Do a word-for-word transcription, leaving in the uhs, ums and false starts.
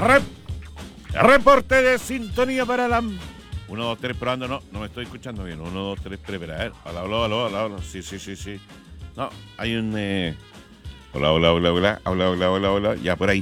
Rep, reporte de sintonía para la... Uno, dos, tres, probando, no, no me estoy escuchando bien. Uno, dos, tres, espera, a ver. Hola, hola, hola, hola, hola. Sí, sí, sí, sí. No, hay un... Eh... Hola, hola, hola, hola, hola, hola, hola, hola. Ya por ahí